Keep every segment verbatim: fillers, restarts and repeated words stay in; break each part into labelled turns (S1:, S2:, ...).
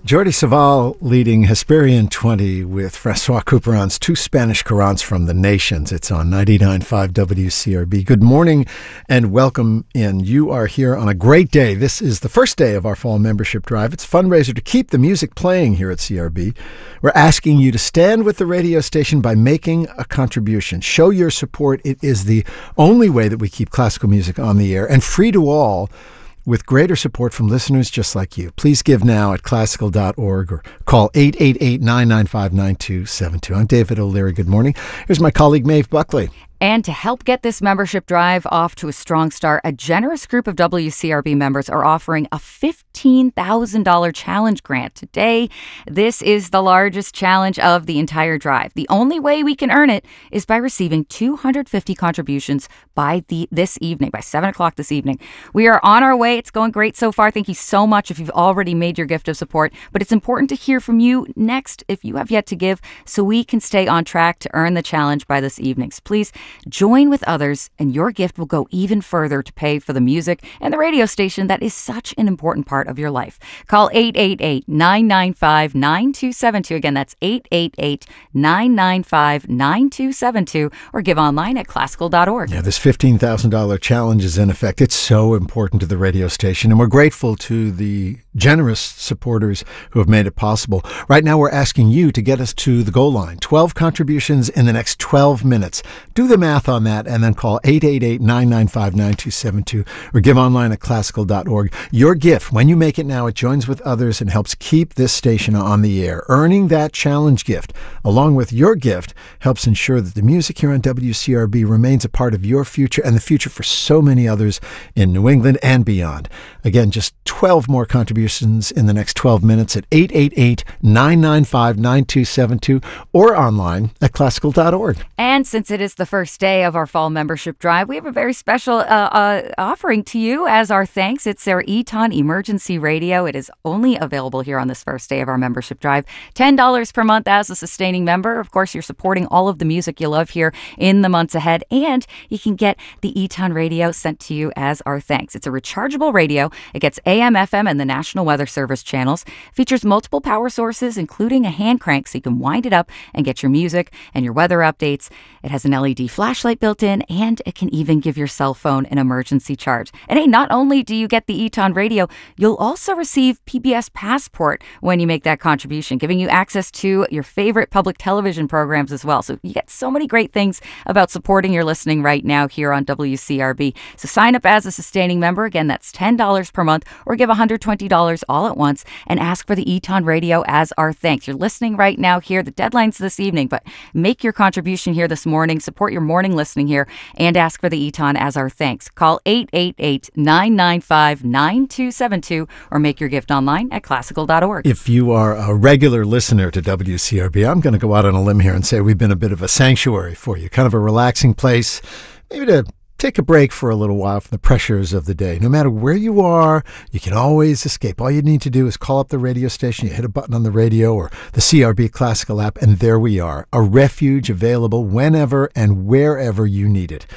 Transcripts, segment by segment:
S1: Jordi Savall leading Hesperian twenty with Francois Couperin's two Spanish Corans from the Nations. It's on ninety-nine point five W C R B. Good morning and welcome in. You are here on a great day. This is the first day of our fall membership drive. It's a fundraiser to keep the music playing here at C R B. We're asking you to stand with the radio station by making a contribution. Show your support. It is the only way that we keep classical music on the air and free to all, with greater support from listeners just like you. Please give now at classical dot org or call eight eight eight, nine nine five, nine two seven two. I'm David O'Leary. Good morning. Here's my colleague, Maeve Buckley.
S2: And to help get this membership drive off to a strong start, a generous group of W C R B members are offering a fifteen thousand dollars challenge grant today. This is the largest challenge of the entire drive. The only way we can earn it is by receiving two hundred fifty contributions by the this evening, by seven o'clock this evening. We are on our way. It's going great so far. Thank you so much if you've already made your gift of support. But it's important to hear from you next if you have yet to give, so we can stay on track to earn the challenge by this evening. So please join with others, and your gift will go even further to pay for the music and the radio station that is such an important part of your life. Call eight eight eight, nine nine five, nine two seven two. Again, that's eight eight eight, nine nine five, nine two seven two, or give online at classical dot org.
S1: Yeah, this fifteen thousand dollars challenge is in effect. It's so important to the radio station, and we're grateful to the generous supporters who have made it possible. Right now, we're asking you to get us to the goal line. twelve contributions in the next twelve minutes. Do the math on that and then call eight eight eight, nine nine five, nine two seven two or give online at classical dot org. Your gift, when you make it now, it joins with others and helps keep this station on the air. Earning that challenge gift, along with your gift, helps ensure that the music here on W C R B remains a part of your future and the future for so many others in New England and beyond. Again, just twelve more contributions in the next twelve minutes at eight eight eight, nine nine five, nine two seven two or online at classical dot org.
S2: And since it is the first day of our fall membership drive, we have a very special uh, uh, offering to you as our thanks. It's our Eton Emergency Radio. It is only available here on this first day of our membership drive. ten dollars per month as a sustaining member. Of course, you're supporting all of the music you love here in the months ahead, and you can get the Eton Radio sent to you as our thanks. It's a rechargeable radio. It gets A M, F M, and the National Weather Service channels. Features multiple power sources, including a hand crank, so you can wind it up and get your music and your weather updates. It has an L E D flashlight built in, and it can even give your cell phone an emergency charge. And hey, not only do you get the Eton Radio, you'll also receive P B S Passport when you make that contribution, giving you access to your favorite public television programs as well. So you get so many great things about supporting your listening right now here on W C R B. So sign up as a sustaining member. Again, that's ten dollars per month, or give one hundred twenty dollars all at once and ask for the Eton Radio as our thanks. You're listening right now here. The deadline's this evening, but make your contribution here this morning. Support your morning listening here and ask for the Eton as our thanks. Call eight eight eight, nine nine five, nine two seven two or make your gift online at classical dot org.
S1: If you are a regular listener to W C R B, I'm going to go out on a limb here and say we've been a bit of a sanctuary for you, kind of a relaxing place, maybe to take a break for a little while from the pressures of the day. No matter where you are, you can always escape. All you need to do is call up the radio station, you hit a button on the radio or the C R B Classical app, and there we are. A refuge available whenever and wherever you need it.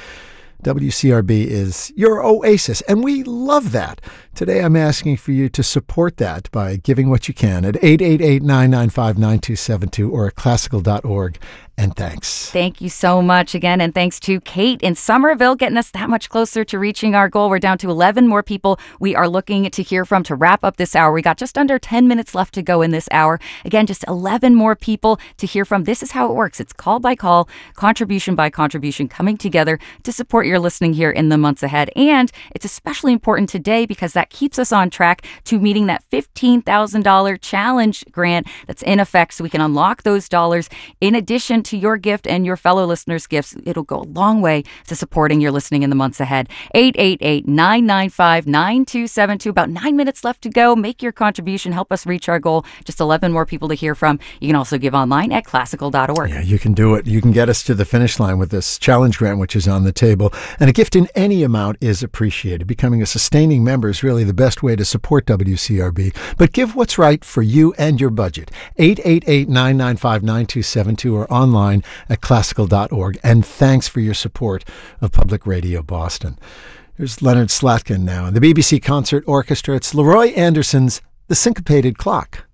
S1: W C R B is your oasis, and we love that. Today I'm asking for you to support that by giving what you can at eight eight eight, nine nine five, nine two seven two or at classical dot org. And thanks.
S2: Thank you so much again. And thanks to Kate in Somerville getting us that much closer to reaching our goal. We're down to eleven more people we are looking to hear from to wrap up this hour. We got just under ten minutes left to go in this hour. Again, just eleven more people to hear from. This is how it works. It's call by call, contribution by contribution, coming together to support your listening here in the months ahead. And it's especially important today because that keeps us on track to meeting that fifteen thousand dollars challenge grant that's in effect, so we can unlock those dollars in addition to your gift and your fellow listeners' gifts. It'll go a long way to supporting your listening in the months ahead. eight eight eight, nine nine five, nine two seven two. About nine minutes left to go. Make your contribution. Help us reach our goal. Just eleven more people to hear from. You can also give online at classical dot org.
S1: Yeah, you can do it. You can get us to the finish line with this challenge grant, which is on the table. And a gift in any amount is appreciated. Becoming a sustaining member is really the best way to support W C R B. But give what's right for you and your budget. eight eight eight, nine nine five, nine two seven two or online at classical dot org. And thanks for your support of Public Radio Boston. Here's Leonard Slatkin now and the B B C Concert Orchestra. It's Leroy Anderson's The Syncopated Clock.